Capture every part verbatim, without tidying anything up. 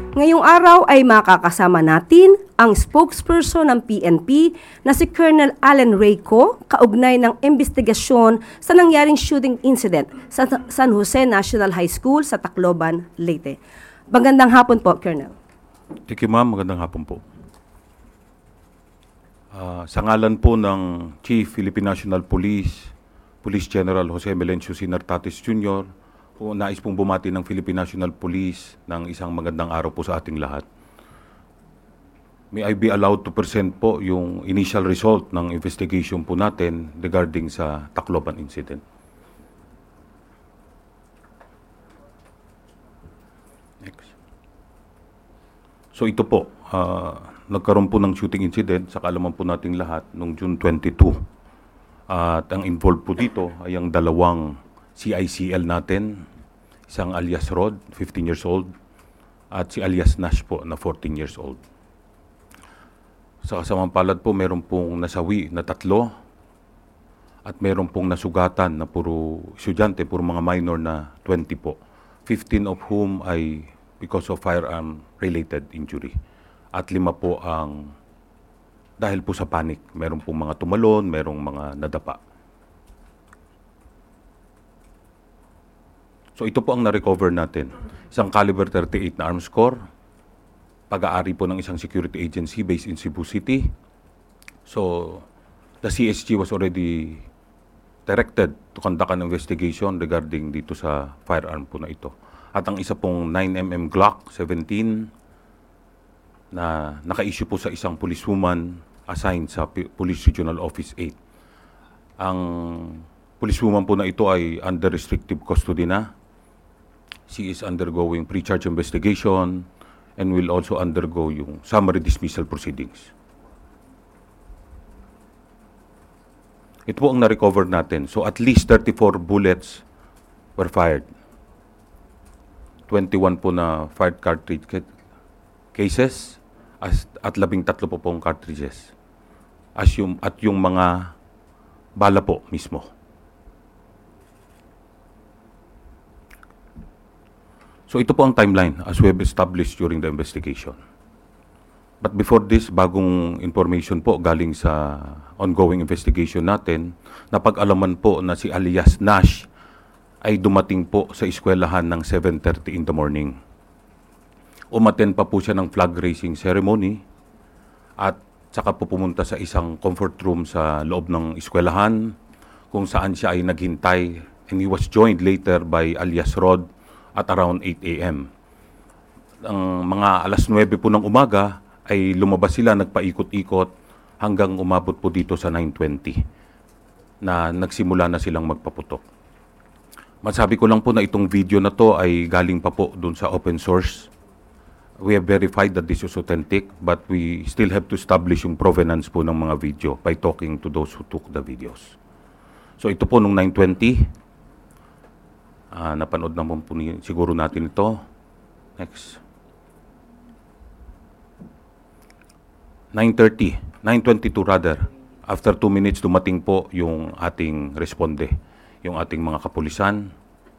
Ngayong araw ay makakasama natin ang spokesperson ng P N P na si Colonel Allen Reyco kaugnay ng investigasyon sa nangyaring shooting incident sa San Jose National High School sa Tacloban, Leyte. Magandang hapon po, Colonel. Thank you, ma'am. Magandang hapon po. Uh, sa ngalan po ng Chief Philippine National Police, Police General Jose Melencio Sinartates Junior, po nais pong bumati ng Philippine National Police ng isang magandang araw po sa ating lahat. May I be allowed to present po yung initial result ng investigation po natin regarding sa Tacloban incident. Next. So ito po, uh, nagkaroon po ng shooting incident sa kaalaman po nating lahat noong June twenty-two. Uh, at ang involved po dito ay ang dalawang C I C L natin, isang alias Rod, fifteen years old, at si alias Nash po na fourteen years old. Sa kasamang palad po, meron pong nasawi na tatlo at meron pong nasugatan na puro estudyante, puro mga minor na twenty po. fifteen of whom ay because of firearm-related injury. At lima po ang dahil po sa panic. Meron pong mga tumalon, merong mga nadapa. So ito po ang na-recover natin. Isang caliber thirty-eight na arms core, pag-aari po ng isang security agency based in Cebu City. So the C S G was already directed to conduct an investigation regarding dito sa firearm po na ito. At ang isa pong nine millimeter Glock seventeen na naka-issue po sa isang policewoman assigned sa Police Regional Office eight. Ang policewoman po na ito ay under restrictive custody na. She is undergoing pre-charge investigation and will also undergo yung summary dismissal proceedings. Ito po ang na-recover natin. So at least thirty-four bullets were fired. twenty-one po na fired cartridge cases as, at labing tatlo po pong cartridges. As yung, at yung mga bala po mismo. So ito po ang timeline as we have established during the investigation. But before this, bagong information po galing sa ongoing investigation natin, napag-alaman po na si alias Nash ay dumating po sa eskwelahan ng seven thirty in the morning. Umattend pa po siya ng flag raising ceremony at saka po pumunta sa isang comfort room sa loob ng eskwelahan kung saan siya ay naghintay, and he was joined later by alias Rod at around eight a m Ang mga alas nuwebe po ng umaga ay lumabas sila, nagpaikot-ikot hanggang umabot po dito sa nine twenty na nagsimula na silang magpaputok. Masabi ko lang po na itong video na to ay galing pa po dun sa open source. We have verified that this is authentic, but we still have to establish yung provenance po ng mga video by talking to those who took the videos. So ito po nung nine twenty, uh, napanood naman po ni, siguro natin ito. Next. nine thirty, nine twenty-two rather. After two minutes, dumating po yung ating responde, yung ating mga kapulisan.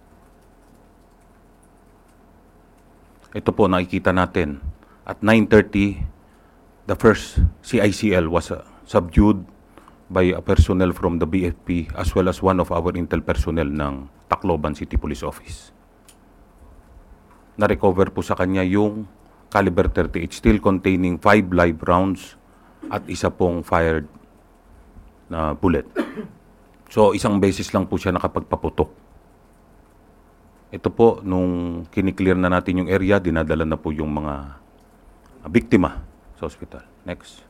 Ito po nakikita natin. At nine thirty, the first C I C L was uh, subdued by a personnel from the B F P as well as one of our intel personnel ng Tacloban City Police Office. Na-recover po sa kanya yung caliber thirty-eight, still containing five live rounds at isa pong fired na bullet. So isang beses lang po siya nakapagpaputok. Ito po, nung kiniklear na natin yung area, dinadala na po yung mga biktima sa hospital. Next.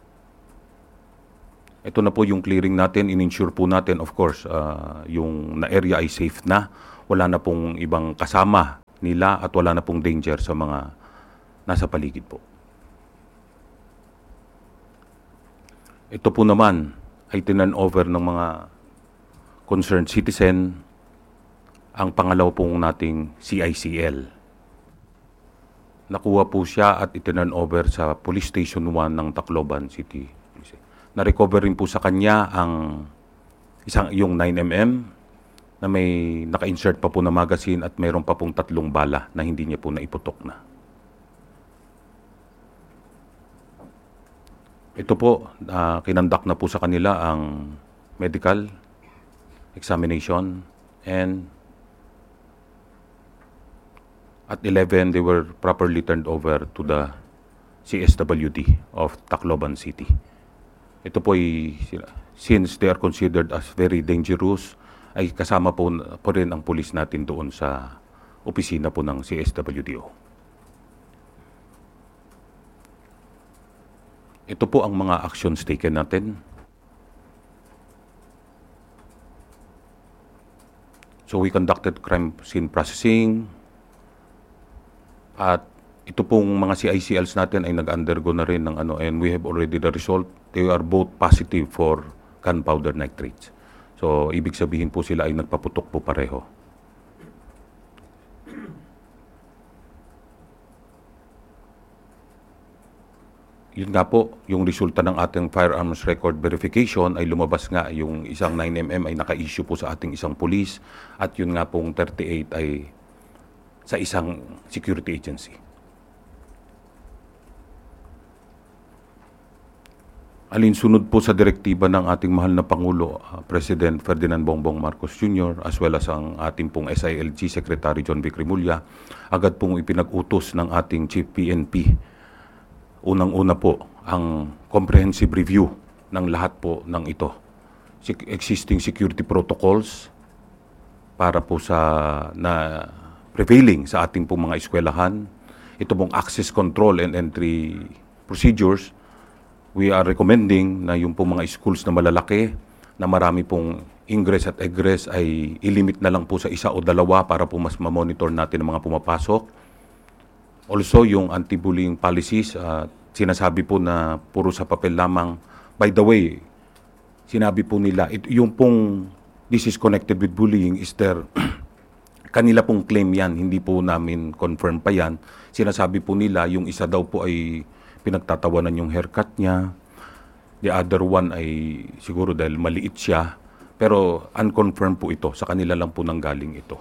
Ito na po yung clearing natin. In-ensure po natin, of course, uh, yung na area ay safe na. Wala na pong ibang kasama nila at wala na pong danger sa mga nasa paligid po. Ito po naman ay tinan over ng mga concerned citizen ang pangalawa pong nating C I C L. Nakuha po siya at itinan over sa Police Station one ng Tacloban City. Na-recover rin po sa kanya ang isang yung nine millimeter na may naka-insert pa po na magazine at mayroon pa pong tatlong bala na hindi niya po naiputok na. Ito po, uh, kinandak na po sa kanila ang medical examination, and at eleven, they were properly turned over to the C S W D of Tacloban City. Ito po ay, since they are considered as very dangerous, ay kasama po, po rin ang pulis natin doon sa opisina po ng C S W D O. Ito po ang mga actions taken natin. So we conducted crime scene processing, at ito pong mga C I C Ls natin ay nag-undergo na rin ng ano, and we have already the result. They are both positive for gunpowder nitrates. So ibig sabihin po sila ay nagpaputok po pareho. Yun nga po, yung resulta ng ating firearms record verification ay lumabas nga, yung isang nine millimeter ay naka-issue po sa ating isang police, at yun nga pong thirty-eight ay sa isang security agency. Alinsunod po sa direktiba ng ating mahal na Pangulo, uh, President Ferdinand Bongbong Marcos Junior, as well as ang ating pong S I L G Secretary John Vic Rimulya, agad pong ipinag-utos ng ating Chief P N P. Unang-una po ang comprehensive review ng lahat po ng ito. Existing security protocols para po sa na prevailing sa ating pong mga eskwelahan. Ito pong access control and entry procedures. We are recommending na yung pong mga schools na malalaki, na marami pong ingress at egress, ay ilimit na lang po sa isa o dalawa para po mas ma-monitor natin ang mga pumapasok. Also, yung anti-bullying policies, uh, sinasabi po na puro sa papel lamang. By the way, sinabi po nila, it, yung pong this is connected with bullying is there, kanila pong claim yan, hindi po namin confirm pa yan. Sinasabi po nila, yung isa daw po ay pinagtatawanan yung haircut niya. The other one ay siguro dahil maliit siya. Pero unconfirmed po ito, sa kanila lang po nanggaling ito.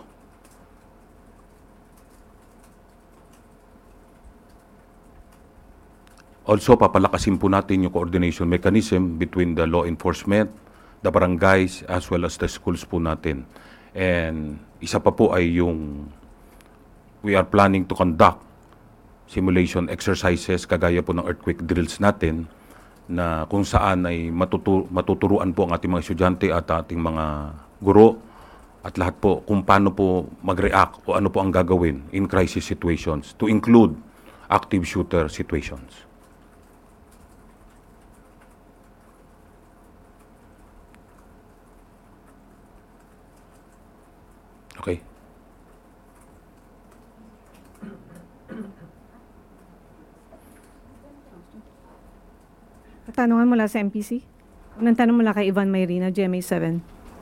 Also, papalakasin po natin yung coordination mechanism between the law enforcement, the barangays, as well as the schools po natin. And isa pa po ay yung we are planning to conduct simulation exercises kagaya po ng earthquake drills natin, na kung saan ay matutu matuturuan po ang ating mga estudyante at ating mga guro at lahat po kung paano po mag-react o ano po ang gagawin in crisis situations, to include active shooter situations. Okay. Katanungan mula sa M P C. Unang tanong mula kay Ivan Mayrina, G M A seven.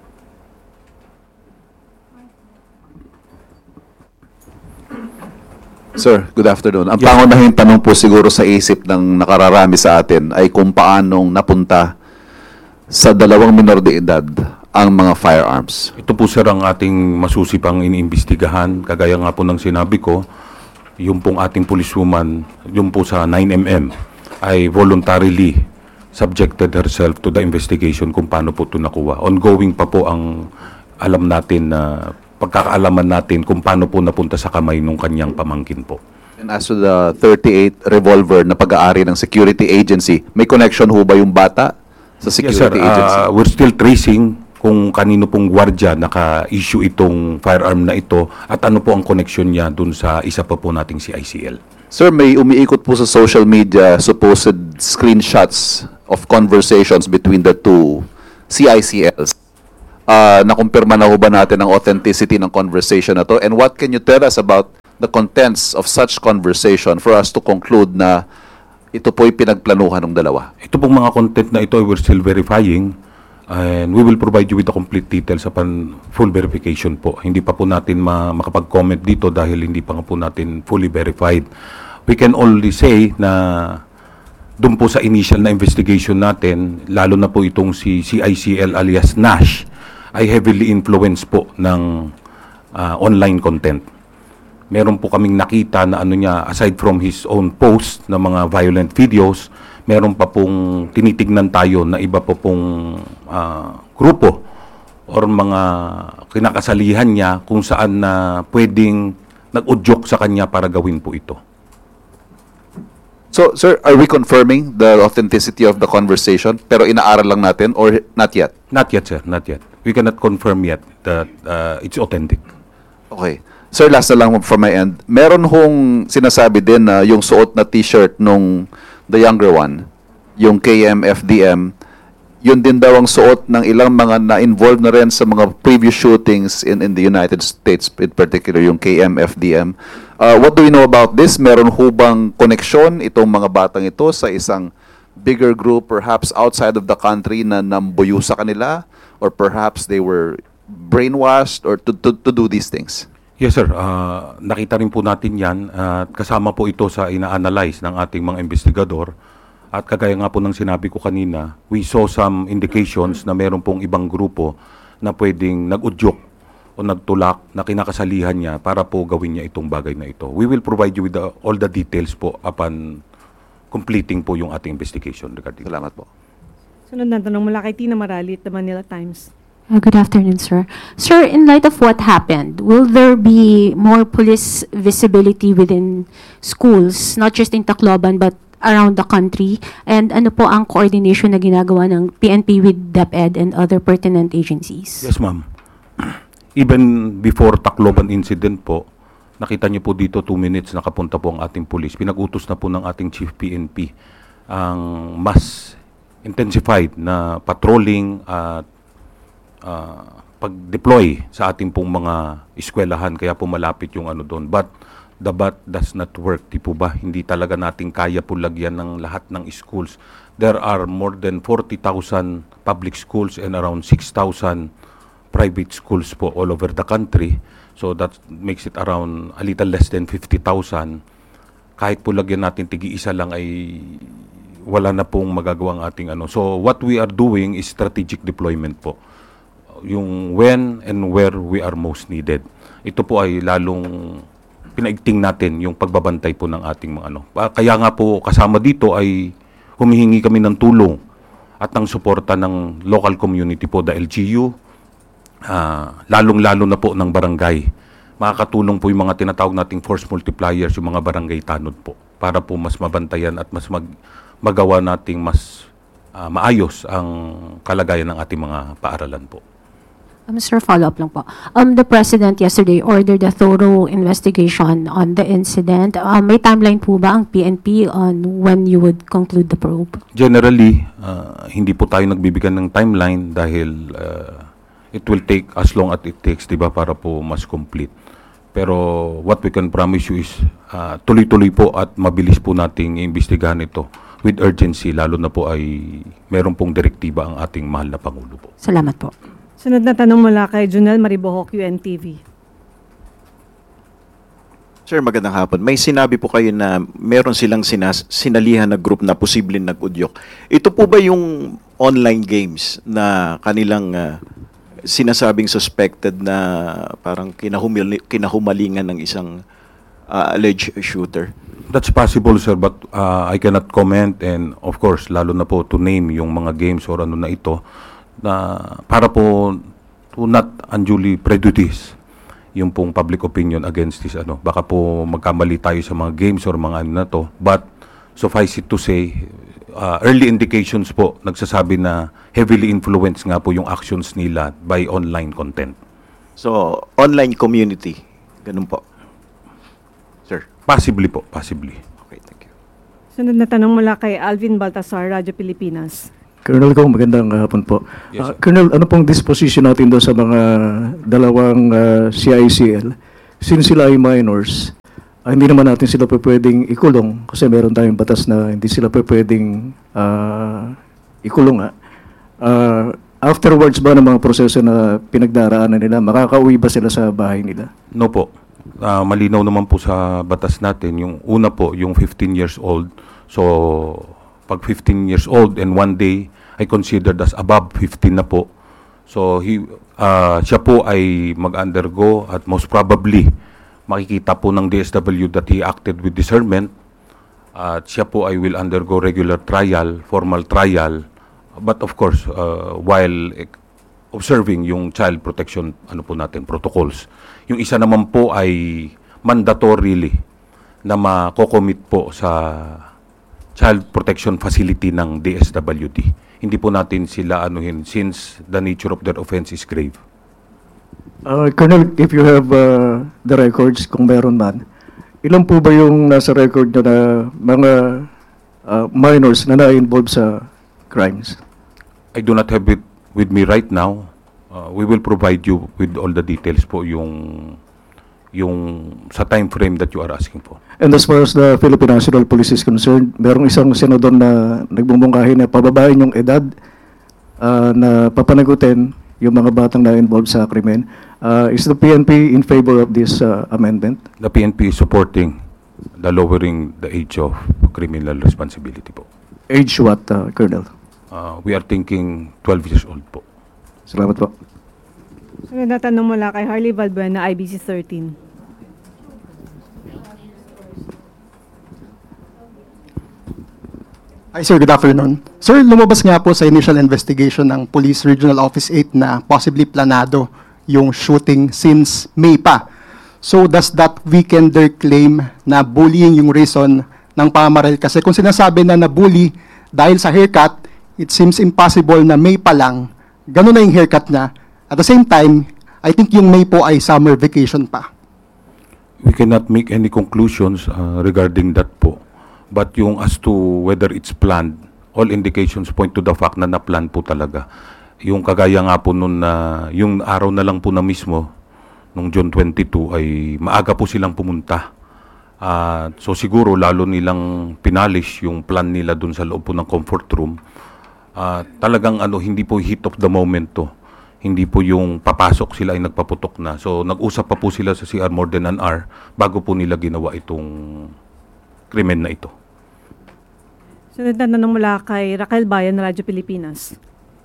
Sir, good afternoon. Ang pangunahing tanong po siguro sa isip ng nakararami sa atin ay kung paanong napunta sa dalawang minor de edad ang mga firearms. Ito po sir ang ating masusipang iniimbestigahan. Kagaya nga po ng sinabi ko, yung pong ating policewoman, yung po sa nine millimeter, ay voluntarily subjected herself to the investigation kung paano po ito nakuha. Ongoing pa po ang alam natin na pagkakaalaman natin kung paano po napunta sa kamay ng kanyang pamangkin po. And as to the thirty-eight revolver na pag-aari ng security agency, may connection ho ba yung bata sa security yes, sir. agency? Uh, we're still tracing kung kanino pong gwardiya naka-issue itong firearm na ito at ano po ang connection niya dun sa isa pa po nating C I C L. Sir, may umiikot po sa social media supposed screenshots of conversations between the two C I C Ls. Uh, nakumpirma na ho ba natin ang authenticity ng conversation na to? And what can you tell us about the contents of such conversation for us to conclude na ito po'y pinagplanuhan ng dalawa? Ito pong mga content na ito we're still verifying. And we will provide you with the complete details upon full verification po. Hindi pa po natin ma makapag-comment dito dahil hindi pa nga po natin fully verified. We can only say na doon po sa initial na investigation natin, lalo na po itong si C I C L alias Nash, ay heavily influenced po ng uh, online content. Meron po kaming nakita na ano niya, aside from his own post na mga violent videos, meron pa pong tinitignan tayo na iba po pong ah, grupo or mga kinakasalihan niya kung saan na pwedeng nag-udyok sa kanya para gawin po ito. So, sir, are we confirming the authenticity of the conversation pero inaaral lang natin or not yet? Not yet, sir. Not yet. We cannot confirm yet that uh, it's authentic. Okay. Sir, last na lang from my end. Meron hong sinasabi din na yung suot na t-shirt nung the younger one, yung K M F D M, yun din daw ang suot ng ilang mga na-involved na rin sa mga previous shootings in, in the United States, in particular yung K M F D M. Uh, what do we know about this? Meron ho bang koneksyon itong mga batang ito sa isang bigger group perhaps outside of the country na nambuyo sa kanila? Or perhaps they were brainwashed or to, to, to do these things? Yes, sir. Uh, nakita rin po natin yan at kasama po ito sa ina-analyze ng ating mga investigador. At kagaya nga po ng sinabi ko kanina, we saw some indications na meron pong ibang grupo na pwedeng nag-udyok o nagtulak na kinakasalihan niya para po gawin niya itong bagay na ito. We will provide you with the, all the details po upon completing po yung ating investigation regarding. Salamat po. Sunod na tanong mula kay Tina Marali at The Manila Times. Uh, Good afternoon, sir. Sir, in light of what happened, will there be more police visibility within schools, not just in Tacloban, but around the country? And ano po ang coordination na ginagawa ng P N P with DepEd and other pertinent agencies? Yes, ma'am. Even before Tacloban incident po, nakita niyo po dito two minutes nakapunta po ang ating police. Pinag-utos na po ng ating Chief P N P ang mas intensified na patrolling at uh, pag-deploy sa ating pong mga eskwelahan. Kaya po malapit yung ano doon. But the bat does not work. Di po ba? Hindi talaga natin kaya po lagyan ng lahat ng schools. There are more than forty thousand public schools and around six thousand private schools po all over the country. So that makes it around a little less than fifty thousand. Kahit po lagyan natin tigi-isa lang ay wala na pong magagawang ating ano. So what we are doing is strategic deployment po. Yung when and where we are most needed. Ito po ay lalong pinaigting natin yung pagbabantay po ng ating mga ano. Kaya nga po kasama dito ay humihingi kami ng tulong at ng suporta ng local community po, the L G U, uh, lalong-lalo na po ng barangay. Makakatulong po yung mga tinatawag nating force multipliers, yung mga barangay tanod po, para po mas mabantayan at mas mag, magawa nating mas uh, maayos ang kalagayan ng ating mga paaralan po. Um, sir, follow-up lang po. Um, the President yesterday ordered a thorough investigation on the incident. Um, may timeline po ba ang P N P on when you would conclude the probe? Generally, uh, hindi po tayo nagbibigyan ng timeline dahil uh, it will take as long as it takes, di ba, para po mas complete. Pero what we can promise you is uh, tuloy-tuloy po at mabilis po nating iimbestigahan ito with urgency, lalo na po ay meron pong direktiba ang ating mahal na Pangulo po. Salamat po. Sunod na tanong mula kay Junel Maribojo, Q N T V. Sir, magandang hapon. May sinabi po kayo na meron silang sinas sinalihan na group na posibleng nag-udyok. Ito po ba yung online games na kanilang uh, sinasabing suspected na parang kinahumili kinahumalingan ng isang uh, alleged shooter? That's possible, sir, but uh, I cannot comment, and of course, lalo na po to name yung mga games or ano na ito, na para po to not unduly prejudice yung pong public opinion against this ano. Baka po magkamali tayo sa mga games or mga ano na to, but suffice it to say, uh, early indications po nagsasabi na heavily influenced nga po yung actions nila by online content. So, online community, ganun po. Sir. Possibly po, possibly. Okay, thank you. Sunod na tanong mula kay Alvin Baltasar, Radyo Pilipinas. Colonel Kong, magandang hapon po. Yes, Uh, Colonel, ano pong disposition natin doon sa mga dalawang uh, C I C L? Since sila ay minors, uh, hindi naman natin sila pa pwedeng ikulong kasi meron tayong batas na hindi sila pa pwedeng uh, ikulong. Uh, afterwards ba ng mga proseso na pinagdaraanan nila, makakauwi ba sila sa bahay nila? No po. Uh, malinaw naman po sa batas natin. Yung una po, yung fifteen years old. So, pag fifteen years old and one day ay considered as above fifteen na po. So, he, uh, siya po ay mag-undergo at most probably makikita po ng D S W that he acted with discernment. At siya po ay will undergo regular trial, formal trial. But of course, uh, while eh, observing yung child protection ano po natin protocols. Yung isa naman po ay mandatorily na mako-commit po sa child protection facility ng D S W D. Hindi po natin sila anuhin since the nature of their offense is grave. Uh, Colonel, if you have uh, the records, kung meron man, ilan po ba yung nasa record nyo na mga uh, minors na na-involve sa crimes? I do not have it with me right now. Uh, we will provide you with all the details po yung yung sa time frame that you are asking for. And as far as the Philippine National Police is concerned, merong isang senador na nagbumungkahi na pababain yung edad uh, na papanagutin yung mga batang na-involved sa krimen. Uh, is the P N P in favor of this uh, amendment? The P N P is supporting the lowering the age of criminal responsibility po. Age what, uh, Colonel? Uh, we are thinking twelve years old po. Salamat po. Sunod na tanong mula kay Harley Valbuena, I B C thirteen. Hi sir, good afternoon. Sir, lumabas nga po sa initial investigation ng Police Regional Office eight na possibly planado yung shooting since May pa. So does that weaken their claim na bullying yung reason ng pamamaril? Kasi kung sinasabi na na-bully dahil sa haircut, it seems impossible na May pa lang, ganun na yung haircut niya. At the same time, I think yung May po ay summer vacation pa. We cannot make any conclusions uh, regarding that po. But yung as to whether it's planned, all indications point to the fact na na-plan po talaga. Yung kagaya nga po nun na, yung araw na lang po na mismo, nung June twenty-two, ay maaga po silang pumunta. Uh, so siguro lalo nilang pinalish yung plan nila dun sa loob po ng comfort room. Uh, talagang ano, hindi po heat of the moment to. Hindi po yung papasok sila ay nagpaputok na. So nag-usap pa po sila sa C R more than an hour bago po nila ginawa itong krimen na ito. Sunod na tanong mula kay Raquel Bayan, Radyo Pilipinas.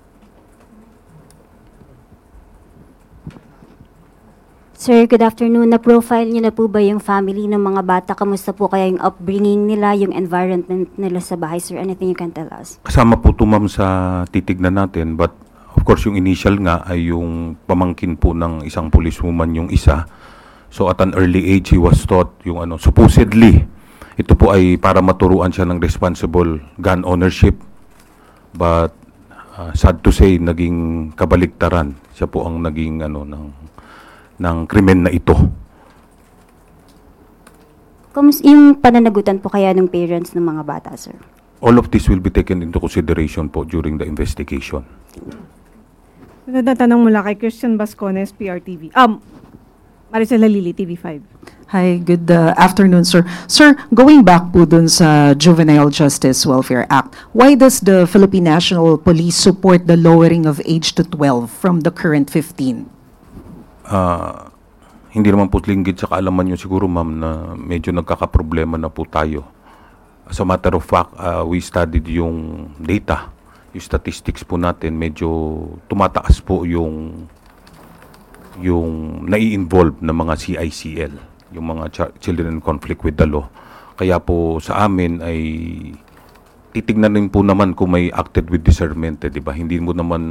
Sir, good afternoon. Na-profile niyo na po ba yung family ng mga bata? Kamusta po kaya yung upbringing nila, yung environment nila sa bahay? Sir, anything you can tell us? Kasama po ito ma'am sa titignan natin, but of course yung initial nga ay yung pamangkin po ng isang policewoman yung isa. So at an early age he was taught yung ano, supposedly ito po ay para maturuan siya ng responsible gun ownership. But uh, sad to say, naging kabaliktaran. Siya po ang naging ano ng ng krimen na ito. Kamusta yung pananagutan po kaya ng parents ng mga bata, sir? All of this will be taken into consideration po during the investigation. Sunod na tanong mula kay Christian Bascones, P R T V. Um, Maricel Halili, T V five. Hi, good uh, afternoon, sir. Sir, going back po dun sa Juvenile Justice Welfare Act, why does the Philippine National Police support the lowering of age to twelve from the current fifteen? Uh, hindi naman po linggit sa kaalaman nyo siguro, ma'am, na medyo nagkakaproblema na po tayo. As a matter of fact, uh, we studied yung data, yung statistics po natin, medyo tumataas po yung yung nai-involve na mga C I C L, yung mga ch- children in conflict with the law. Kaya po sa amin ay titignan rin po naman kung may acted with discernment, eh, di ba? Hindi mo naman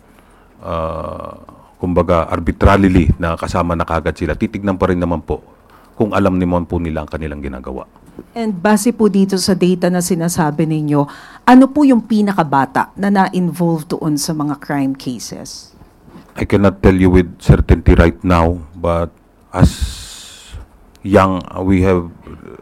uh, kumbaga arbitrarily na kasama na kagad sila. Titignan pa rin naman po kung alam naman po nila ang kanilang ginagawa. And base po dito sa data na sinasabi ninyo, ano po yung pinakabata na na-involve doon sa mga crime cases? I cannot tell you with certainty right now, but as young, uh, we have uh,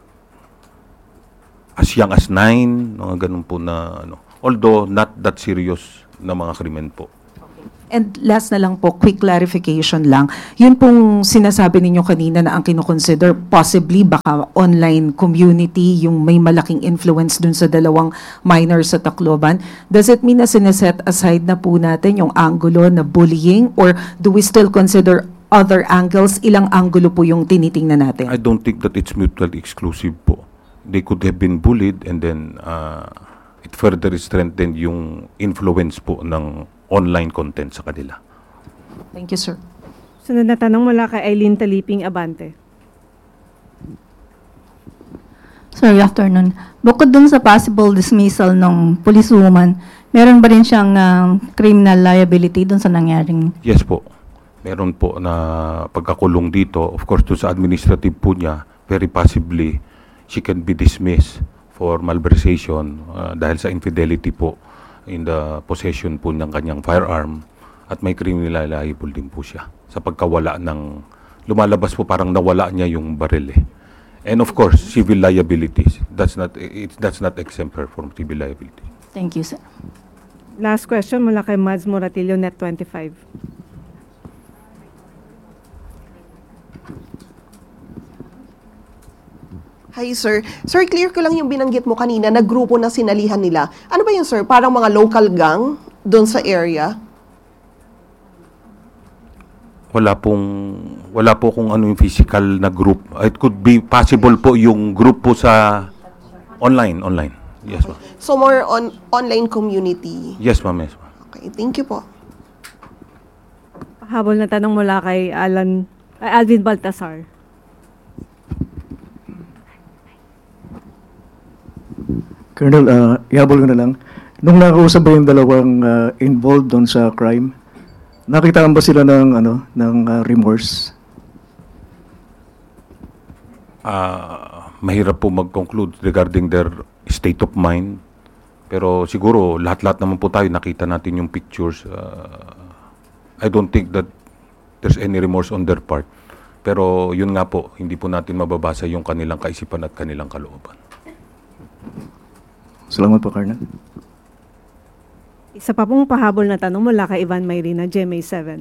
as young as nine, mga ganun po na, ano, although not that serious na mga krimen po. And last na lang po, quick clarification lang. Yun pong sinasabi ninyo kanina na ang kinoconsider possibly baka online community yung may malaking influence dun sa dalawang minors sa Tacloban. Does it mean na sineset aside na po natin yung angulo na bullying or do we still consider other angles? Ilang angulo po yung tinitingnan natin? I don't think that it's mutually exclusive po. They could have been bullied and then uh, it further strengthened yung influence po ng online content sa kanila. Thank you, sir. Sunod na tanong mula kay Eileen Taliping, Abante. Sir, good afternoon. Bukod dun sa possible dismissal ng policewoman, meron ba rin siyang ah, criminal liability dun sa nangyaring? Yes po. Meron po na pagkakulong dito. Of course, doon sa administrative po niya, very possibly, she can be dismissed for malversation uh, dahil sa infidelity po in the possession po ng kanyang firearm at may criminal liable din po siya sa pagkawala ng, lumalabas po parang nawala niya yung baril eh. And of course, civil liabilities. That's not, it, that's not exempt her from civil liability. Thank you, sir. Last question mula kay Mads Moratillo, Net twenty-five. Hi, sir. Sir, clear ko lang yung binanggit mo kanina na grupo na sinalihan nila. Ano ba yun, sir? Parang mga local gang doon sa area? Wala pong, wala po kung ano yung physical na group. It could be possible po yung group po sa online, online. Yes, ma'am. So, more on online community. Yes, ma'am. Yes, ma'am. Okay, thank you po. Habol na tanong mula kay Alan, ay Alvin Baltasar. Colonel, uh, ihabol ko na lang. Nung nakausap ba yung dalawang uh, involved doon sa crime, nakitaan ba sila ng, ano, ng uh, remorse? Uh, mahirap po mag-conclude regarding their state of mind. Pero siguro, lahat-lahat naman po tayo, nakita natin yung pictures. Uh, I don't think that there's any remorse on their part. Pero yun nga po, hindi po natin mababasa yung kanilang kaisipan at kanilang kalooban. Salamat po, Colonel. Isa pa pong pahabol na tanong mula kay Ivan Mayrina, G M A seven.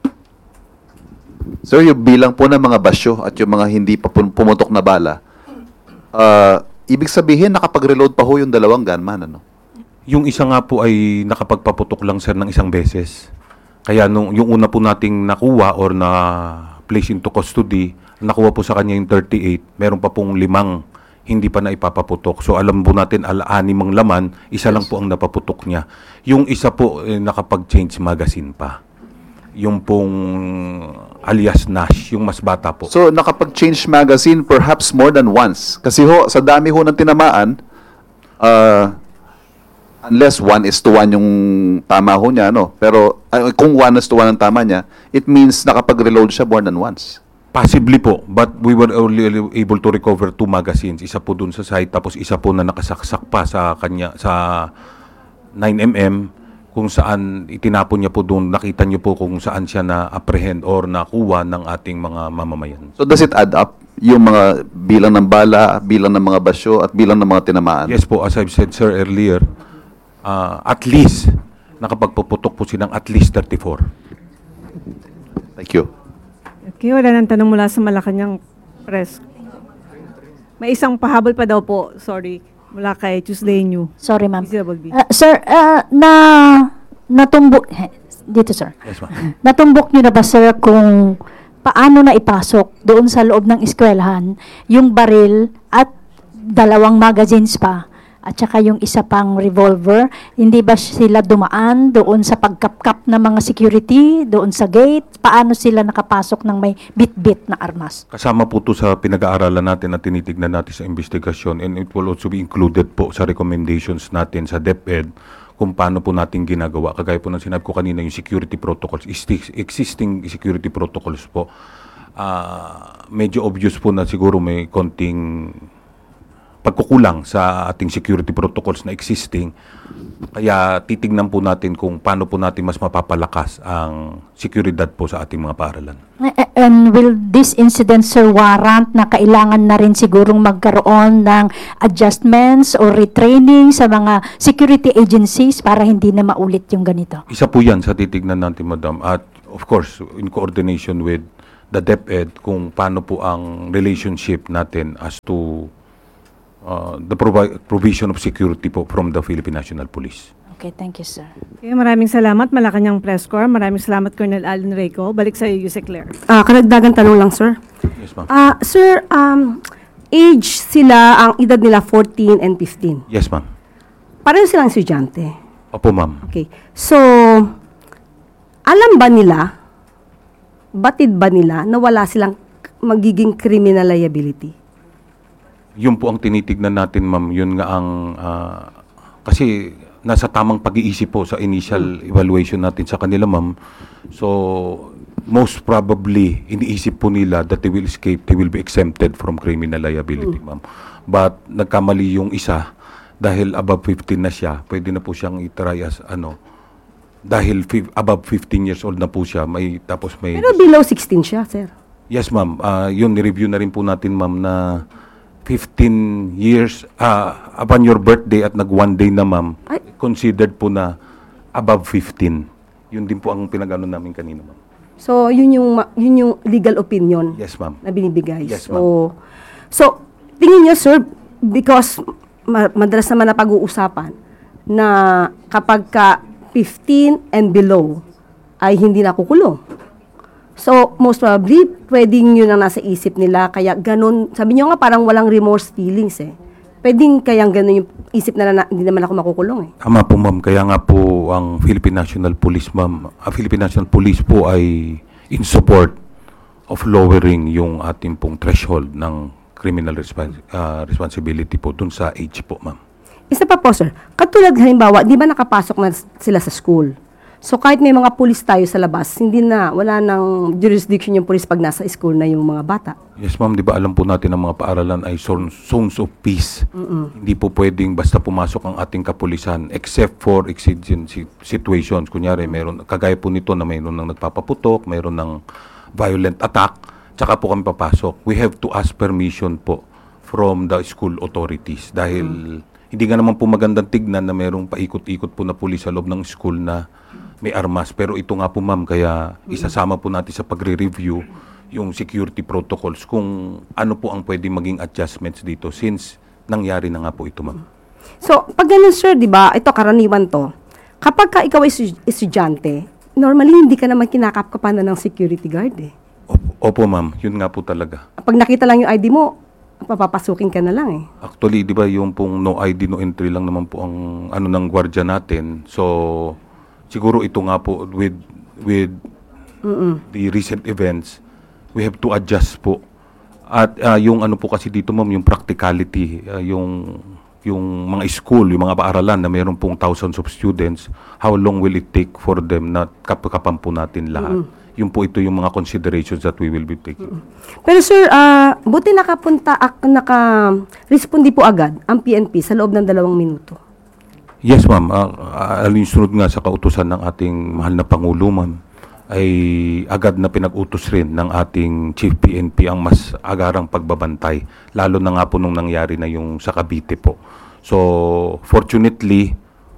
Sir, yung bilang po ng mga basyo at yung mga hindi pa pum- pumutok na bala, uh, ibig sabihin nakapag-reload pa ho yung dalawang gunman, ano? Yung isa nga po ay nakapagpaputok lang, sir, ng isang beses. Kaya nung, yung una po nating nakuha or na place into custody, nakuha po sa kanya yung thirty-eight, meron pa pong limang hindi pa na ipapaputok. So alam po natin, al-anim ang laman, isa lang po ang napaputok niya. Yung isa po, eh, nakapag-change magazine pa. Yung pong alias Nash, yung mas bata po. So, nakapag-change magazine perhaps more than once. Kasi ho, sa dami ho ng tinamaan, uh, unless one is to one yung tama ho niya, no? Pero uh, kung one is to one ang tama niya, it means nakapag-reload siya more than once. Possibly po, but we were only able to recover two magazines. Isa po dun sa site, tapos isa po na nakasaksak pa sa kanya, sa nine millimeter, kung saan itinapon niya po doon, nakita niyo po kung saan siya na-apprehend or nakuha ng ating mga mamamayan. So, does it add up? Yung mga bilang ng bala, bilang ng mga basyo, at bilang ng mga tinamaan? Yes po, as I've said, sir, earlier, uh, at least, nakapagpuputok po silang at least thirty-four. Thank you. Okay, wala nang tanong mula sa Malacanang Press. May isang pahabol pa daw po, sorry, mula kay Tuesday New. Sorry, ma'am. Visible B. Uh, sir, uh, na natumbok, dito sir. Yes, ma'am. Natumbok nyo na ba, sir, kung paano na ipasok doon sa loob ng eskwelahan yung baril at dalawang magazines pa at saka yung isa pang revolver? Hindi ba sila dumaan doon sa pagkapkap ng mga security, doon sa gate? Paano sila nakapasok ng may bit-bit na armas? Kasama po ito sa pinag-aaralan natin at tinitignan natin sa investigasyon, and it will also be included po sa recommendations natin sa DepEd kung paano po natin ginagawa. Kagaya po ng sinabi ko kanina, yung security protocols, existing security protocols po, uh, medyo obvious po na siguro may konting pagkukulang sa ating security protocols na existing. Kaya titignan po natin kung paano po natin mas mapapalakas ang seguridad po sa ating mga paaralan. And will this incident, sir, warrant na kailangan na rin sigurong magkaroon ng adjustments or retraining sa mga security agencies para hindi na maulit yung ganito? Isa po yan sa titignan natin, madam. At of course, in coordination with the DepEd, kung paano po ang relationship natin as to Uh, the provi- provision of security po from the Philippine National Police. Okay, thank you, sir. Okay, maraming salamat, Malacanang Press Corps. Maraming salamat, Colonel Allen Reyco. Balik sa iyo, Yusek Claire. Ah, karagdagan tanong lang, sir. Yes, ma'am. Ah, sir, um, age sila, ang edad nila fourteen and fifteen. Yes, ma'am. Pareho silang estudyante. Opo, ma'am. Okay. So, alam ba nila, batid ba nila na wala silang magiging criminal liability? yun po ang tinitignan natin, ma'am. Yun nga ang, ah, kasi nasa tamang pag-iisip po sa initial evaluation natin sa kanila, ma'am. So, most probably, iniisip po nila that they will escape, they will be exempted from criminal liability, ma'am. But, nagkamali yung isa, dahil above fifteen na siya, pwede na po siyang itry as, ano, dahil fi- above fifteen years old na po siya, may, tapos may... Pero below sixteen siya, sir. Yes, ma'am. Ah, yun, ni-review na rin po natin, ma'am, na fifteen years, ah, upon your birthday at nag-one day na, ma'am, Ay. considered po na above fifteen. Yun din po ang pinag-ano namin kanina, ma'am. So, yun yung, ma- yun yung legal opinion Yes, ma'am. na binibigay. Yes, so, so, tingin niyo, sir, because ma- madalas naman na pag-uusapan na kapag ka fifteen and below ay hindi nakukulong. So, most probably, pwedeng yun ang nasa isip nila. Kaya ganun, sabi nyo nga parang walang remorse feelings eh. Pwedeng kayang ganun yung isip na, na hindi naman ako makukulong eh. Tama po, ma'am. Kaya nga po ang Philippine National Police, ma'am, ang Philippine National Police po ay in support of lowering yung ating pong threshold ng criminal respons- ah, responsibility po dun sa age po, ma'am. Isa pa po, sir. Katulad halimbawa, di ba nakapasok na sila sa school? So kahit may mga pulis tayo sa labas, hindi na, wala nang jurisdiction yung pulis pag nasa school na yung mga bata. Yes, ma'am. Di ba alam po natin ang mga paaralan ay zone- zones of peace. Hindi po pwedeng basta pumasok ang ating kapulisan except for exigency situations. Kunyari, mayroon, kagaya po nito na mayroon ng nagpapaputok, mayroon ng violent attack, tsaka po kami papasok. We have to ask permission po from the school authorities dahil hindi nga naman po magandang tignan na mayroong paikot-ikot po na pulis sa loob ng school na may armas. Pero ito nga po, ma'am, kaya isasama po natin sa pagre-review yung security protocols kung ano po ang pwede maging adjustments dito since nangyari na nga po ito, ma'am. So, pag ganun, sir, di ba, ito karaniwan to, kapag ka ikaw ay estu- estudyante, normally hindi ka naman kinakapkapan na ng security guard eh. Opo, opo, ma'am. Yun nga po talaga. Pag nakita lang yung I D mo, papapasukin ka na lang eh. Actually, di ba yung pong no I D, no entry lang naman po ang ano ng gwardiya natin. So, siguro ito nga po with with the recent events, we have to adjust po. At ah, yung ano po kasi dito, ma'am, yung practicality, ah, yung yung mga school, yung mga paaralan na mayroon pong thousands of students, how long will it take for them na kapakapan po natin lahat? Yung po ito yung mga considerations that we will be taking. Pero sir, ah, buti nakapunta, ak- naka-respondi po agad ang P N P sa loob ng dalawang minuto. Yes, ma'am. Uh, alinsunod nga sa kautusan ng ating mahal na Pangulo, ma'am, ay agad na pinag-utos rin ng ating Chief P N P ang mas agarang pagbabantay, lalo na nga po nung nangyari na yung sa Cavite po. So, fortunately,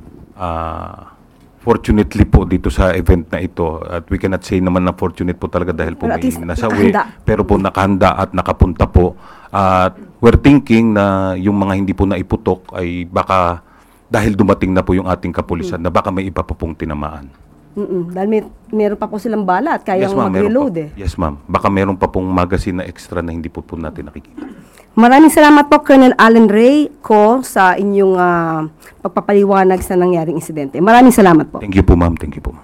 uh, fortunately po dito sa event na ito, at we cannot say naman na fortunate po talaga dahil po Pero at may least nasawi, nakahanda. pero po nakahanda at nakapunta po. At we're thinking na yung mga hindi po naiputok ay baka dahil dumating na po yung ating kapulisan na baka may iba pa pong tinamaan. Mm-mm. Dahil may, meron pa po silang bala at kayang ma'am, meron mag-reload pa- eh. Yes, ma'am. Baka meron pa pong magazine na extra na hindi po po natin nakikita. Maraming salamat po, Colonel Allen Ray ko sa inyong ah, pagpapaliwanag sa nangyaring insidente. Maraming salamat po. Thank you po, ma'am. Thank you po, ma'am.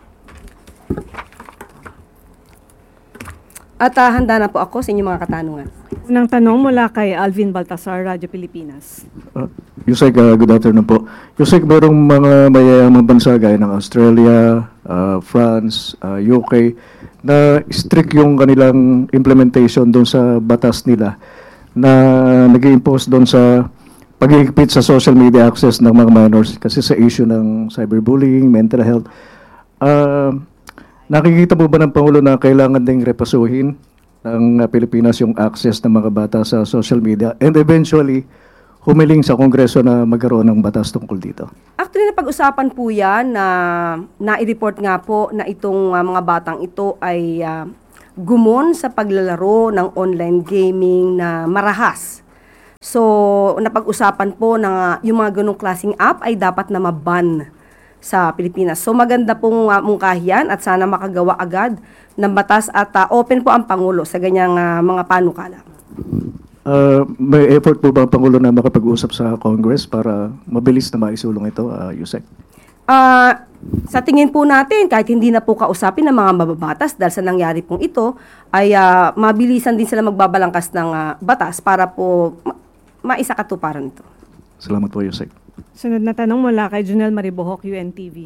At ah, handa na po ako sa inyong mga katanungan. Unang tanong mula kay Alvin Baltasar, Radyo Pilipinas. Uh, Yusek, uh, good afternoon po. Yusek, merong mga mayayamang bansa gaya ng Australia, uh, France, uh, U K, na strict yung kanilang implementation doon sa batas nila na nag-impose doon sa pag-iigpit sa social media access ng mga minors kasi sa issue ng cyberbullying, mental health. Uh, nakikita po ba ng Pangulo na kailangan ding repasuhin ng uh, Pilipinas yung access ng mga bata sa social media and eventually humiling sa Kongreso na magkaroon ng batas tungkol dito? Actually, napag-usapan po yan na nai-report nga po na itong ah, mga batang ito ay ah, gumon sa paglalaro ng online gaming na marahas. So, napag-usapan po na yung mga ganong klaseng app ay dapat na maban sa Pilipinas. So, maganda pong uh, mungkahiyan at sana makagawa agad ng batas at uh, open po ang Pangulo sa ganyang uh, mga panukala. Uh, may effort po ba ang Pangulo na makapag-usap sa Congress para mabilis na maisulong ito, uh, Yusek? Uh, sa tingin po natin, kahit hindi na po kausapin ng mga mababatas dahil sa nangyari pong ito, ay uh, mabilisan din sila magbabalangkas ng uh, batas para po maisakatuparan ito. Salamat po, Yusek. Sunod na tanong mula kay Junel Maribohok, U N T V.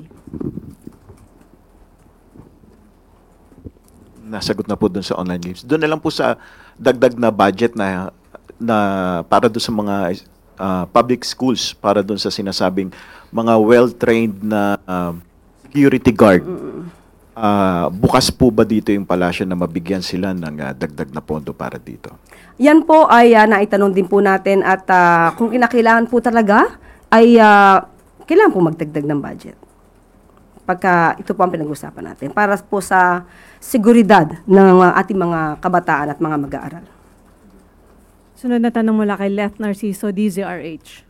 Nasagot na po doon sa online games. Doon na lang po sa dagdag na budget na na para doon sa mga uh, public schools, para doon sa sinasabing mga well-trained na uh, security guard. Uh, bukas po ba dito yung palasyo na mabigyan sila ng uh, dagdag na pondo para dito? Yan po ay uh, naitanong din po natin at uh, kung kinakailangan po talaga ay uh, kailangan po magdagdag ng budget. Pagka ito po ang pinag-usapan natin para po sa seguridad ng uh, ating mga kabataan at mga mag-aaral. Sunod na tanong mula kay Leth Narciso, D Z R H.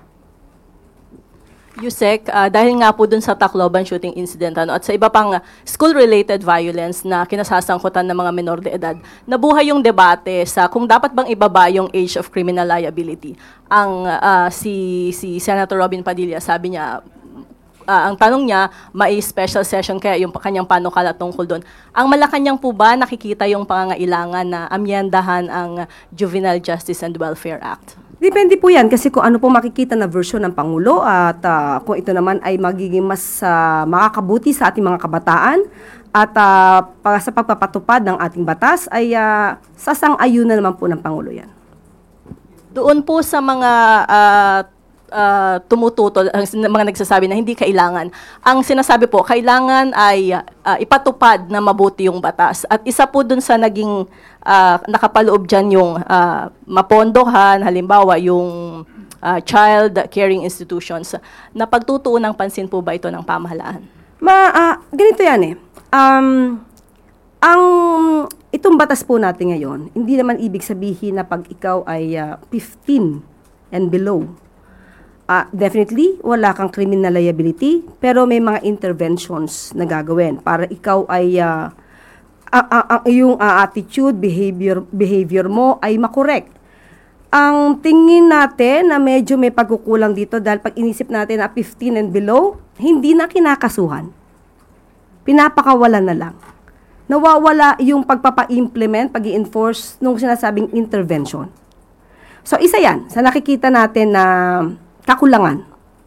Yusek, uh, dahil nga po dun sa Tacloban shooting incident ano, at sa iba pang uh, school-related violence na kinasasangkutan ng mga menor de edad, nabuhay yung debate sa kung dapat bang ibaba yung age of criminal liability. Ang uh, si, si Senator Robin Padilla, sabi niya, uh, ang tanong niya, may special session kaya yung kanyang panukala tungkol doon. Ang Malacanang po ba nakikita yung pangangailangan na amyendahan ang Juvenile Justice and Welfare Act? Depende po yan kasi kung ano po makikita na version ng Pangulo at uh, kung ito naman ay magiging mas uh, makakabuti sa ating mga kabataan at uh, pa, sa pagpapatupad ng ating batas ay uh, sasang-ayunan naman po ng Pangulo yan. Doon po sa mga uh, uh, tumututol, ang mga nagsasabi na hindi kailangan, ang sinasabi po, kailangan ay uh, ipatupad na mabuti yung batas. At isa po dun sa naging uh, nakapaloob dyan yung uh, mapondohan, halimbawa yung uh, child caring institutions, na pagtutuon ng pansin po ba ito ng pamahalaan? Ma, uh, ganito yan eh. Um, ang itong batas po natin ngayon, hindi naman ibig sabihin na pag ikaw ay uh, fifteen and below, Uh, definitely, wala kang criminal liability, pero may mga interventions na gagawin para ikaw ay, uh, uh, uh, uh, yung uh, attitude, behavior, behavior mo ay makorek. Ang tingin natin na medyo may pagkukulang dito dahil pag inisip natin na fifteen and below, hindi na kinakasuhan. Pinapakawalan na lang. Nawawala yung pagpapa-implement, pag-i-enforce nung sinasabing intervention. So, isa yan sa nakikita natin na kakulangan.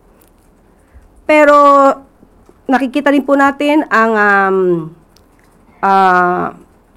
Pero nakikita rin po natin ang um, uh,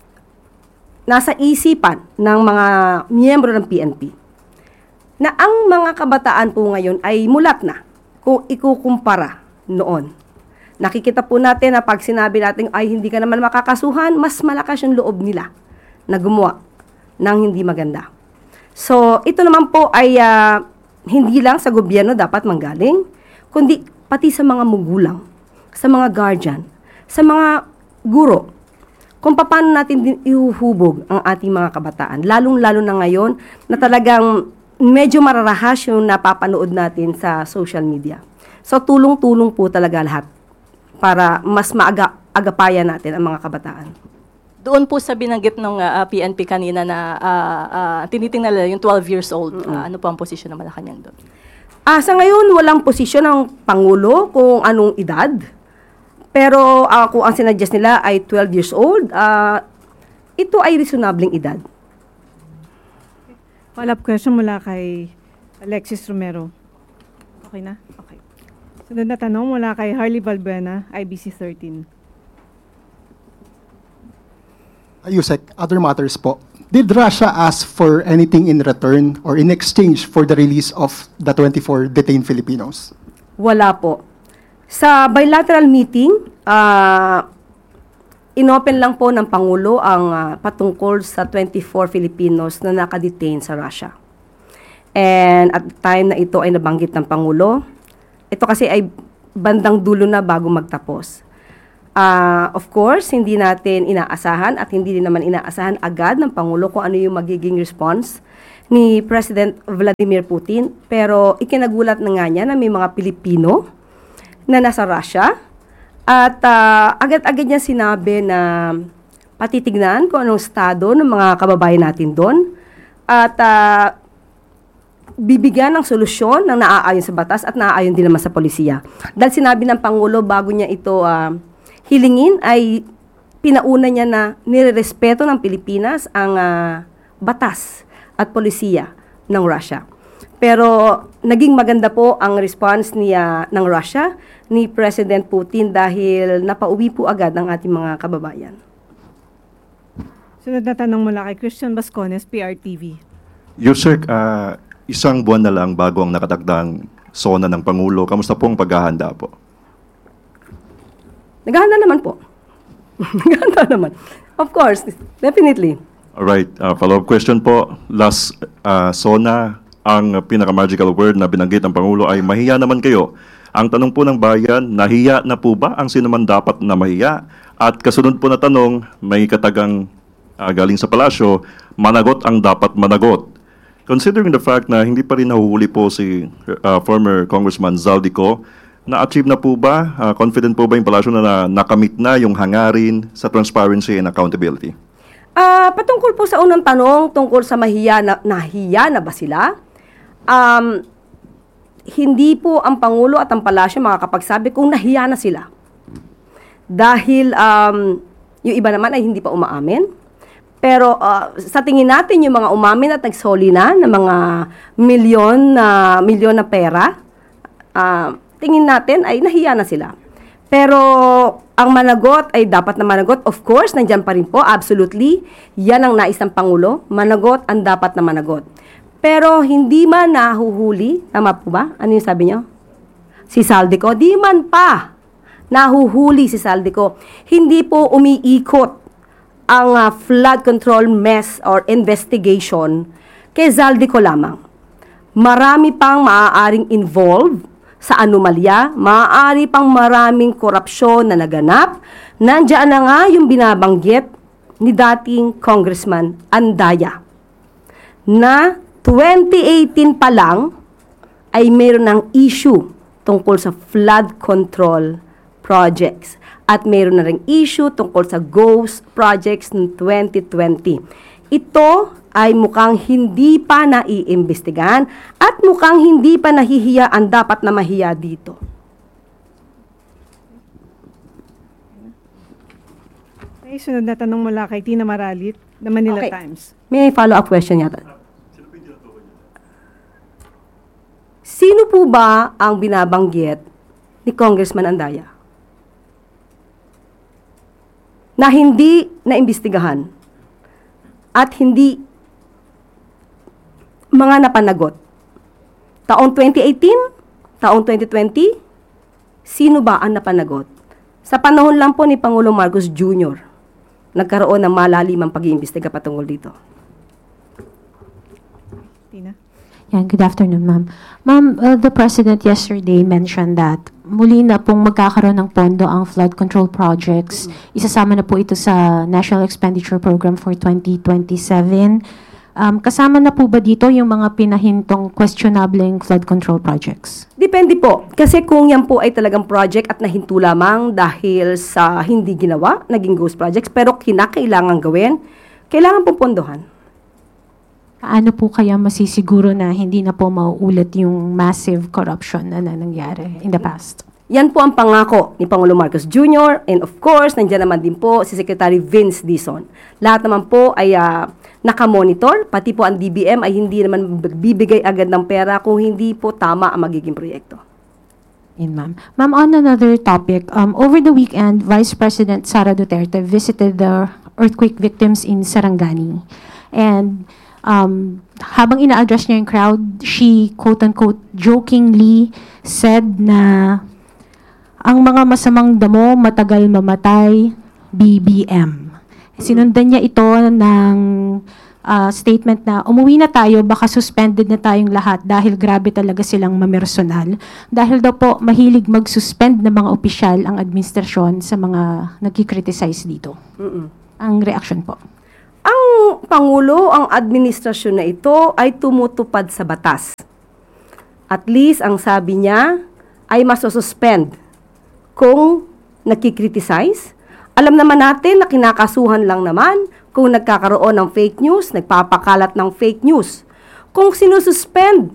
nasa isipan ng mga miyembro ng P N P na ang mga kabataan po ngayon ay mulat na kung ikukumpara noon. Nakikita po natin na pag sinabi natin ay hindi ka naman makakasuhan, mas malakas yung loob nila na gumawa ng hindi maganda. So, ito naman po ay uh, hindi lang sa gobyerno dapat manggaling, kundi pati sa mga magulang, sa mga guardian, sa mga guro, kung paano natin din ihuhubog ang ating mga kabataan, lalong-lalo na ngayon na talagang medyo mararahas yung napapanood natin sa social media. So, tulong-tulong po talaga lahat para mas maaga-agapayan natin ang mga kabataan. Doon po sa binanggit ng uh, P N P kanina na uh, uh, tinitingnan nila yung twelve years old, mm-hmm. uh, ano po ang posisyon ng Malacanang doon? Ah, sa ngayon, walang posisyon ng Pangulo kung anong edad. Pero uh, kung ang sinuggest nila ay twelve years old, uh, ito ay reasonabling edad. Follow-up question mula kay Alexis Romero. Okay na? Okay. Sunod na tanong mula kay Harley Valbuena, I B C thirteen. Yusek, other matters po. Did Russia ask for anything in return or in exchange for the release of the twenty-four detained Filipinos? Wala po. Sa bilateral meeting, uh, inopen lang po ng Pangulo ang uh, patungkol sa twenty-four Filipinos na nakadetain sa Russia. And at the time na ito ay nabanggit ng Pangulo, ito kasi ay bandang dulo na bago magtapos. Uh, of course, hindi natin inaasahan at hindi din naman inaasahan agad ng Pangulo kung ano yung magiging response ni President Vladimir Putin. Pero ikinagulat na nga niya na may mga Pilipino na nasa Russia at uh, agad-agad niya sinabi na patitignan kung anong estado ng mga kababayan natin doon at uh, bibigyan ng solusyon ng naaayon sa batas at naaayon din naman sa polisiya. Dahil sinabi ng Pangulo bago niya ito uh, hilingin ay pinauna niya na nirerespeto ng Pilipinas ang uh, batas at polisiya ng Russia. Pero naging maganda po ang response niya ng Russia, ni President Putin dahil napauwi po agad ang ating mga kababayan. Sunod na tanong mula kay Christian Bascones, P R T V. Your sir, ah, isang buwan na lang bago ang nakatagdang SONA ng Pangulo. Kamusta po ang paghahanda po? Naghahanda naman po. Naghahanda naman. Of course, definitely. Alright, uh, follow-up question po. Last uh, SONA, ang pinaka-magical word na binanggit ng Pangulo ay mahiya naman kayo. Ang tanong po ng bayan, nahiya na po ba ang sino man dapat na mahiya? At kasunod po na tanong, may katagang uh, galing sa palasyo, managot ang dapat managot. Considering the fact na hindi pa rin nahuhuli po si uh, former Congressman Zaldico, na-achieve na po ba, uh, confident po ba yung palasyo na, na nakamit na yung hangarin sa transparency and accountability? Ah, patungkol po sa unang tanong, tungkol sa mahiya na, nahiya na ba sila? Um, hindi po ang Pangulo at ang Palasyo makakapagsabi kung nahiya na sila. Dahil um, yung iba naman ay hindi pa umaamin. Pero uh, sa tingin natin, yung mga umamin at nagsoli na ng mga milyon na milyon na pera, uh, tingin natin ay nahiya na sila. Pero ang managot ay dapat na managot. Of course, nandyan pa rin po, absolutely. Yan ang nais ng Pangulo. Managot ang dapat na managot. Pero hindi man nahuhuli, tama po ba? Ano yung sabi niyo? Si Zaldico, di man pa nahuhuli si Zaldico. Hindi po umiikot ang uh, flood control mess or investigation kay Zaldico lamang. Marami pang maaaring involved sa anomalya, maaari pang maraming korupsyon na naganap. Nandiyan na nga yung binabanggit ni dating Congressman Andaya na twenty eighteen pa lang ay mayroon ng issue tungkol sa flood control projects at mayroon na ring issue tungkol sa ghost projects ng twenty twenty. Ito ay mukhang hindi pa naiimbestigahan at mukhang hindi pa nahihiya ang dapat na mahiya dito. Okay, sunod na tanong mula kay Tina Maralit, na Manila Okay. Times. May follow-up question yata. Sino po ba ang binabanggit ni Congressman Andaya na hindi naimbestigahan at hindi mga napanagot? Taong twenty eighteen, taong twenty twenty, sino ba ang napanagot? Sa panahon lang po ni Pangulong Marcos Junior, nagkaroon ng malalimang pag-iimbestiga patungkol dito. Tina? Yeah, good afternoon, ma'am. Ma'am, uh, the President yesterday mentioned that muli na pong magkakaroon ng pondo ang flood control projects. Isasama na po ito sa National Expenditure Program for twenty twenty-seven. Um, kasama na po ba dito yung mga pinahintong questionableng flood control projects? Depende po. Kasi kung yan po ay talagang project at nahinto lamang dahil sa hindi ginawa, naging ghost projects, pero kinakailangan gawin, kailangan pong pondohan. Paano po kaya masisiguro na hindi na po mauulit yung massive corruption na, na nangyari in the past? Yan po ang pangako ni Pangulong Marcos Junior And of course, nandiyan naman din po si Secretary Vince Dizon. Lahat naman po ay uh, nakamonitor, pati po ang D B M ay hindi naman bibigay agad ng pera kung hindi po tama ang magiging proyekto. In ma'am. Ma'am, on another topic, um, over the weekend, Vice President Sara Duterte visited the earthquake victims in Sarangani. And um, habang ina-address niya yung crowd, she quote-unquote jokingly said na ang mga masamang damo matagal mamatay, B B M. Sinundan niya ito ng uh, statement na umuwi na tayo, baka suspended na tayong lahat dahil grabe talaga silang mamersonal. Dahil daw po mahilig mag-suspend ng mga opisyal ang administrasyon sa mga nagkikriticize dito. Mm-mm. Ang reaction po. Ang Pangulo, ang administrasyon na ito ay tumutupad sa batas. At least, ang sabi niya ay masususpend kung nakikriticize. Alam naman natin na kinakasuhan lang naman kung nagkakaroon ng fake news, nagpapakalat ng fake news. Kung sinususpend,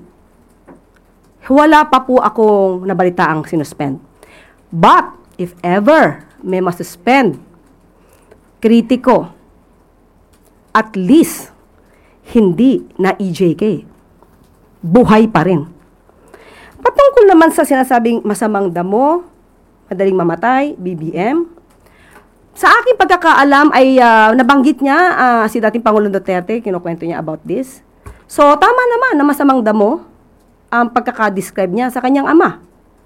wala pa po akong nabalita ang sinuspend. But, if ever may masuspend, kritiko, at least, hindi na E J K. buhay pa rin. Patungkol naman sa sinasabing masamang damo, madaling mamatay, B B M, sa aking pagkakaalam ay uh, nabanggit niya uh, si dating Pangulong Duterte, kinukwento niya about this. So, tama naman na masamang damo ang pagkakadescribe niya sa kanyang ama.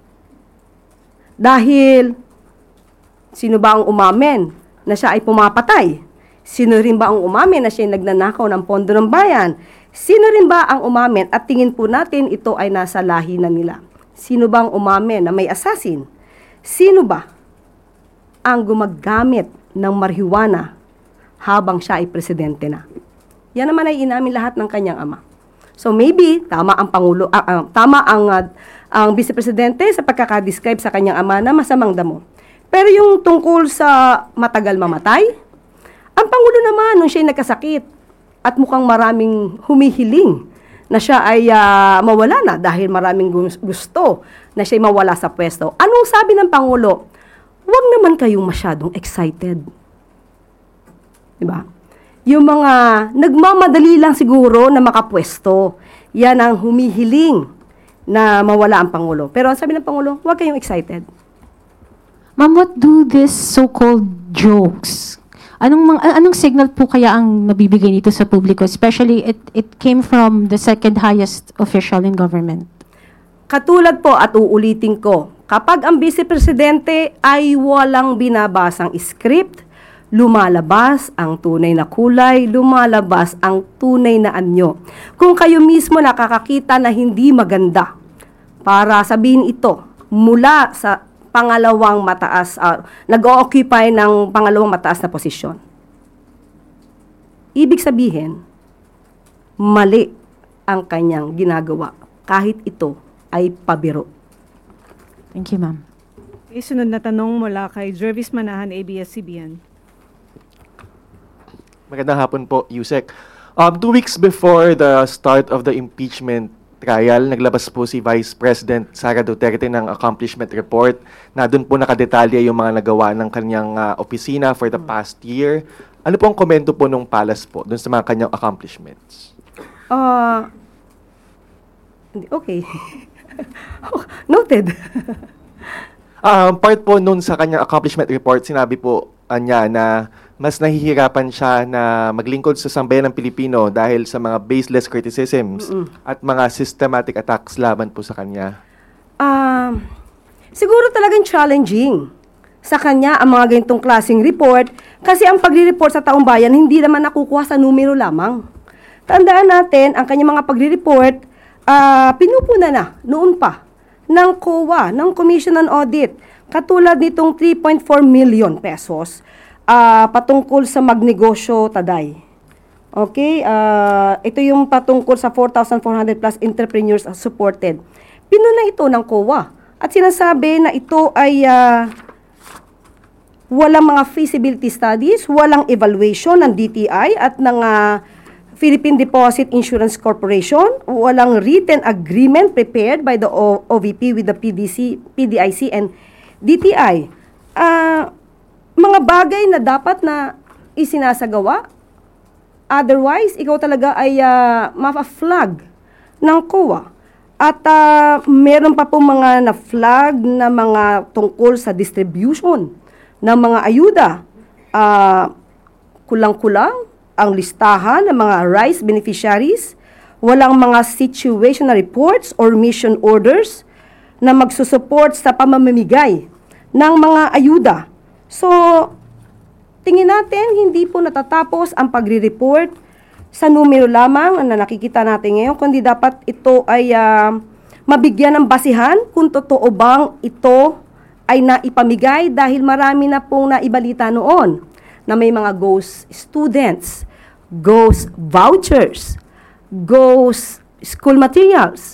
Dahil, sino ba ang umamin na siya ay pumapatay? Sino rin ba ang umamin na siya ay nagnanakaw ng pondo ng bayan? Sino rin ba ang umamin at tingin po natin ito ay nasa lahi na nila? Sino ba ang umamin na may assassin? Sino ba ang gumagamit ng marijuana habang siya ay presidente na? Yan naman ay inamin lahat ng kanyang ama. So maybe tama ang pangulo, uh, uh, tama ang uh, ang vice presidente sa pagkaka-describe sa kanyang ama na masamang damo. Pero yung tungkol sa matagal mamatay, ang pangulo naman nung siya ay nagkasakit at mukhang maraming humihiling na siya ay uh, mawala na dahil maraming gusto na siya ay mawala sa pwesto. Anong sabi ng Pangulo? Huwag naman kayong masyadong excited. Diba? Yung mga nagmamadali lang siguro na makapwesto, yan ang humihiling na mawala ang Pangulo. Pero ang sabi ng Pangulo, huwag kayong excited. Ma'am, what do these so-called jokes? Anong mga, anong signal po kaya ang mabibigay nito sa publiko? Especially, it, it came from the second highest official in government. Katulad po at uulitin ko, kapag ang Vice Presidente ay walang binabasang script, lumalabas ang tunay na kulay, lumalabas ang tunay na anyo. Kung kayo mismo nakakakita na hindi maganda, para sabihin ito, mula sa pangalawang mataas, uh, nag-o-occupy ng pangalawang mataas na posisyon. Ibig sabihin, mali ang kanyang ginagawa kahit ito ay pabiro. Thank you, ma'am. Isunod na tanong mula kay Jervis Manahan, A B S C B N. Magandang hapon po, Yusek. Um, two weeks before the start of the impeachment trial, naglabas po si Vice President Sara Duterte ng accomplishment report na doon po nakadetalye yung mga nagawa ng kanyang uh, opisina for the past year. Ano po ang komento po nung palace po doon sa mga kanyang accomplishments? Uh, okay. Noted. um, part po noon sa kanyang accomplishment report, sinabi po uh, niya na mas nahihirapan siya na maglingkod sa sambayan ng Pilipino dahil sa mga baseless criticisms Mm-mm. at mga systematic attacks laban po sa kanya. Uh, siguro talagang challenging sa kanya ang mga ganitong klaseng report kasi ang pagre-report sa taong bayan hindi naman nakukuha sa numero lamang. Tandaan natin, ang kanyang mga pagre-report, uh, pinupuna na noon pa ng C O A, ng Commission on Audit, katulad nitong three point four million pesos Uh, patungkol sa magnegosyo taday. Okay? Uh, ito yung patungkol sa four thousand four hundred plus entrepreneurs supported. Pinuna ito ng C O A. At sinasabi na ito ay uh, walang mga feasibility studies, walang evaluation ng D T I at ng uh, Philippine Deposit Insurance Corporation, walang written agreement prepared by the o- OVP with the P D C, P D I C and D T I. Uh, mga bagay na dapat na isinasagawa. Otherwise, ikaw talaga ay uh, ma-flag ng C O A. At uh, meron pa po mga na-flag na mga tungkol sa distribution ng mga ayuda. Uh, kulang-kulang ang listahan ng mga rice beneficiaries. Walang mga situational reports or mission orders na magsusupport sa pamamimigay ng mga ayuda. So, tingin natin, hindi po natatapos ang pagre-report sa numero lamang na nakikita natin ngayon, kundi dapat ito ay uh, mabigyan ng basihan kung totoo bang ito ay naipamigay dahil marami na pong naibalita noon na may mga ghost students, ghost vouchers, ghost school materials,